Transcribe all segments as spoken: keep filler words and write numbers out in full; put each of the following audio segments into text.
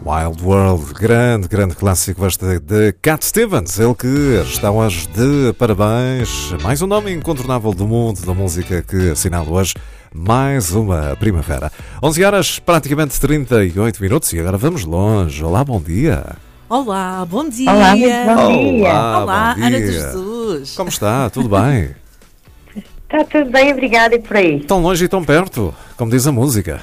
Wild World, grande, grande clássico este de Cat Stevens, ele que está hoje de parabéns, mais um nome incontornável do mundo da música que assinala hoje mais uma primavera. onze horas, praticamente trinta e oito minutos e agora vamos longe. Olá, bom dia. Olá, bom dia. Olá, muito bom dia. Olá, Olá, bom dia. Ana de Jesus. Como está? Tudo bem? Está tudo bem, obrigada, e por aí? Tão longe e tão perto, como diz a música.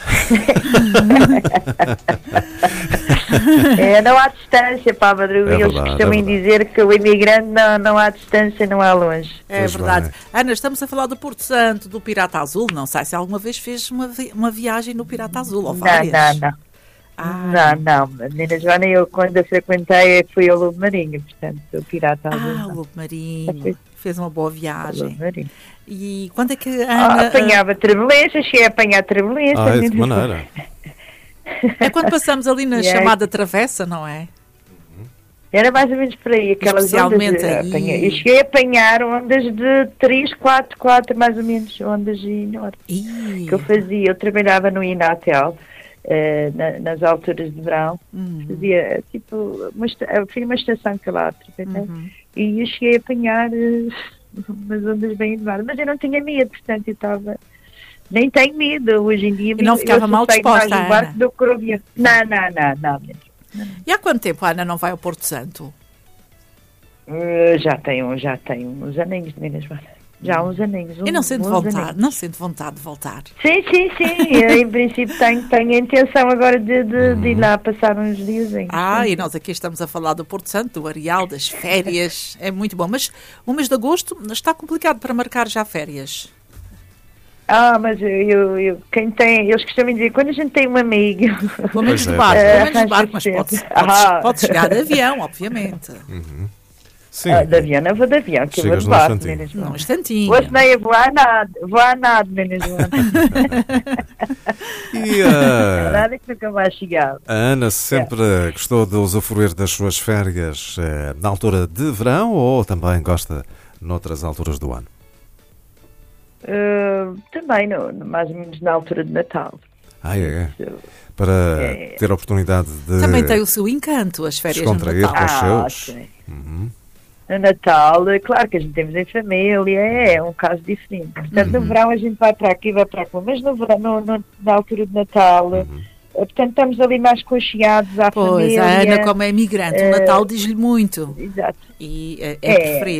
É, não há distância, pá, Madruga. É Eles verdade, costumam é verdade. dizer que o imigrante não, não há distância, não há longe. É Pois verdade. bem. Ana, estamos a falar do Porto Santo, do Pirata Azul. Não sei se alguma vez fez uma, vi- uma viagem no Pirata Azul, ou Não, várias. não, não. Ah, Não, não. A menina Joana, eu quando a frequentei fui ao Lobo Marinho, portanto, o Pirata Azul. ah, não. o Lobo Marinho. Fez uma boa O Lobo viagem. Marinho. E quando é que a Ah, Ana... apanhava turbulências, cheguei a apanhar turbulências. Ai, de que menina. maneira. É quando passamos ali na E aí? chamada travessa, não é? Era mais ou menos por aí, aquelas Especialmente ondas. de- aí. apanhei- Eu cheguei a apanhar ondas de três, quatro, quatro mais ou menos, ondas enormes. Ih, Que eu fazia, eu trabalhava no Inatel, eh, na- nas alturas de verão, uhum, fazia tipo, uma, esta- eu fui uma estação que lá trabalhei, uhum. e eu cheguei a apanhar eh, umas ondas bem elevadas, mas eu não tinha medo, portanto eu estava, nem tenho medo hoje em dia. E não eu ficava mal associo mais disposta, o barco Ana? do que o avião. Não, não, não, não, mesmo. E há quanto tempo a Ana não vai ao Porto Santo? Eh, já tenho, já tenho uns aninhos de Minas Joana. Já há uns aninhos. E não uns- sente uns vontade, aninhos. não sente vontade de voltar? Sim, sim, sim. Eu, em princípio tenho, tenho a intenção agora de, de, de ir lá passar uns dias. Ah, e nós aqui estamos a falar do Porto Santo, do Areal, das férias, é muito bom. Mas o mês de agosto está complicado para marcar já férias. Ah, mas eu, eu, eu- quem tem, eles costumam dizer, quando a gente tem um amigo, Pelo menos Pois é, de barco, pois é. pelo menos de barco, mas Ah, pode, sempre. pode, Ah. pode chegar de avião, obviamente. Sim. ah, de avião, não vou de avião, que eu vou Chegas de num barco, instantinho. menos Num mal. instantinho. Hoje nem a voar nada, voar nada, menos mal. E ah, Nada que nunca mais chegava. a Ana sempre gostou de usufruir das suas férias eh, na altura de verão ou também gosta noutras alturas do ano? Ah, também, no, no- mais ou menos na altura de Natal. Ah, é? Eu- Para É. ter a oportunidade de Também tem o seu encanto, as férias no descontrair Natal. com os Ah, seus. sim. Uhum. No Natal, é claro que a gente temos em família, é, é um caso diferente. Portanto, Uhum. no verão a gente vai para aqui, vai para lá, mas no verão, no- no- na altura de Natal, Uhum. eh, portanto, estamos ali mais concheados à Pois, família. a Ana, como é imigrante, o eh, Natal diz-lhe muito. Exato. E é, é É. preferível.